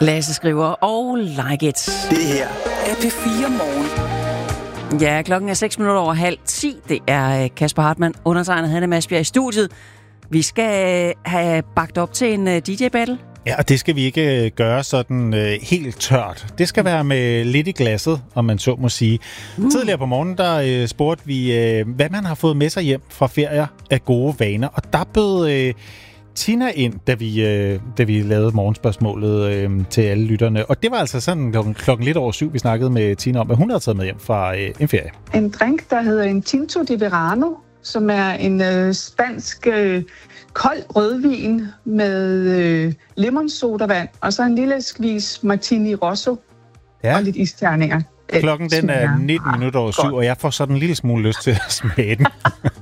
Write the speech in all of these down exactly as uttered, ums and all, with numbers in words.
Lasse skriver, og like it. Det her er P fire Morgen. Ja, klokken er seks minutter over halv ti. Det er Kasper Hartmann, undertegnet Hanne Masbjerg i studiet. Vi skal have bagt op til en D J-battle. Ja, og det skal vi ikke gøre sådan øh, helt tørt. Det skal være med lidt i glasset, om man så må sige. Mm. Tidligere på morgenen, der øh, spurgte vi, øh, hvad man har fået med sig hjem fra ferier af gode vaner. Og der bød øh, Tina ind, da vi, øh, da vi lavede morgenspørgsmålet øh, til alle lytterne. Og det var altså sådan klokken, klokken lidt over syv, vi snakkede med Tina om, at hun havde taget med hjem fra øh, en ferie. En drink, der hedder en Tinto de Verano, som er en øh, spansk øh, kold rødvin med øh, lemonsodavand, og så en lille skvis martini rosso ja. Og lidt isterninger. Klokken den er nitten minutter over syv, og jeg får sådan en lille smule lyst til at smage den.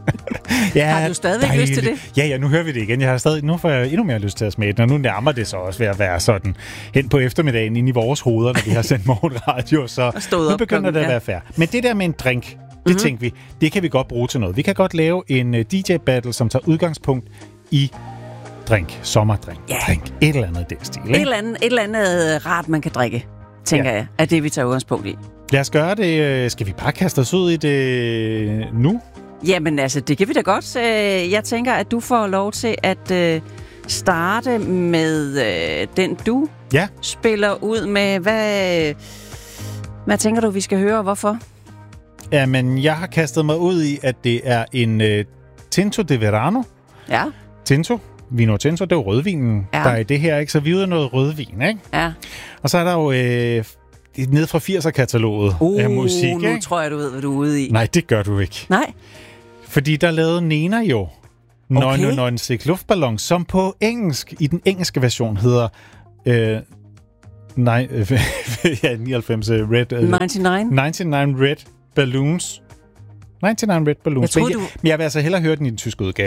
Ja, har du stadigvæk dejligt. Lyst til det? Ja, ja, nu hører vi det igen. Jeg har stadig, nu får jeg endnu mere lyst til at smage den, og nu nærmer det så også ved at være sådan hen på eftermiddagen inde i vores hoveder, når vi har sendt morgenradio, så nu begynder det at være fair. Men det der med en drink, det mm-hmm. tænkte vi, det kan vi godt bruge til noget. Vi kan godt lave en D J-battle, som tager udgangspunkt i drink, sommerdrink, ja. Drink, et eller andet i den stil. Et eller andet, et eller andet rart, man kan drikke, tænker ja. jeg, er det, vi tager udgangspunkt i. Lad os gøre det. Skal vi bare kaste os ud i det nu? Jamen altså, det kan vi da godt. Jeg tænker, at du får lov til at starte med den, du ja. spiller ud med. Hvad, hvad tænker du, vi skal høre, og hvorfor? Jamen, jeg har kastet mig ud i, at det er en uh, Tinto de Verano. Ja. Tinto. Vino Tinto, det er jo rødvinen, ja. Der er i det her, ikke? Så vi er ude af noget rødvin, ikke? Ja. Og så er der jo øh, nede fra firser-kataloget uh, af musik, nu ikke? tror jeg, du ved, hvad du er ude i. Nej, det gør du ikke. Nej. Fordi der lavede Nena jo okay. nul nul nul seks luftballon, som på engelsk, i den engelske version, hedder øh, nej, øh, ja, nioghalvfems uh, Red... Uh, nioghalvfems nioghalvfems Red Balloons. nioghalvfems Red Balloons. Jeg tror, du... Men jeg, jeg vil altså hellere høre den i den tyske udgave.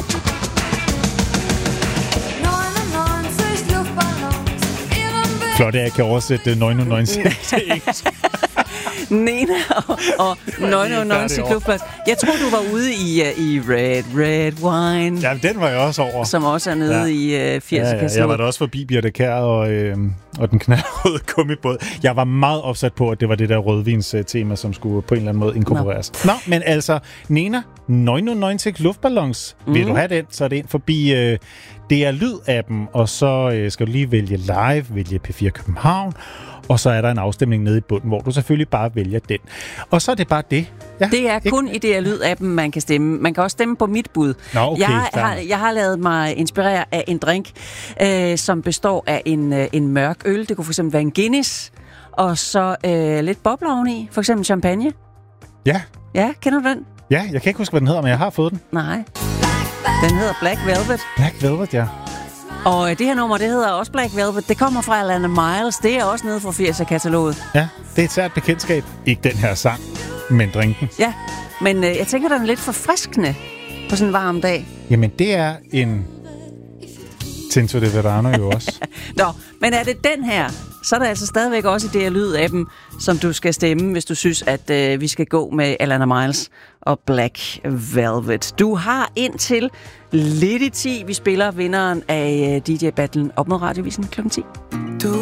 Flot, at jeg kan oversætte nul nul nul seks til engelsk. Nena og, og nul nul nul seks luftballon. Jeg tror, du var ude i, uh, i Red, Red Wine. Ja, den var jeg også over. Som også er nede ja. i uh, firser ja, ja, jeg var da også forbi Birte Kjær og, øh, og den knaldrøde gummibåd. Jeg var meget opsat på, at det var det der rødvins-tema, som skulle på en eller anden måde inkorporeres. Nå, Nå men altså, Nena, nul nul nul seks luftballons. Mm. Vil du have den, så er det ind forbi... Øh, det er lyd-appen, og så øh, skal du lige vælge live, vælge P fire København, og så er der en afstemning nede i bunden, hvor du selvfølgelig bare vælger den. Og så er det bare det. Ja, det er kun i D R Lyd-appen, man kan stemme. Man kan også stemme på mit bud. Nå, okay, jeg, har, jeg har lavet mig inspirere af en drink, øh, som består af en, øh, en mørk øl. Det kunne fx være en Guinness, og så øh, lidt bobler oveni, for eksempel champagne. Ja. Ja, kender du den? Ja, jeg kan ikke huske, hvad den hedder, men jeg har fået den. Nej. Den hedder Black Velvet. Black Velvet, ja. Og det her nummer, det hedder også Black Velvet. Det kommer fra Alana Miles. Det er også nede fra firser-kataloget. Ja, det er et sært bekendtskab. Ikke den her sang, men drinken. Ja, men øh, jeg tænker, den er lidt forfriskende på sådan en varm dag. Jamen, det er en Tinto de Verano jo også. Nå, men er det den her, så er der altså stadigvæk også i D R Lyd-appen, som du skal stemme, hvis du synes, at øh, vi skal gå med Alana Miles og Black Velvet. Du har indtil lidt i ti. Vi spiller vinderen af D J-battlen op mod Radiovisen klokken ti.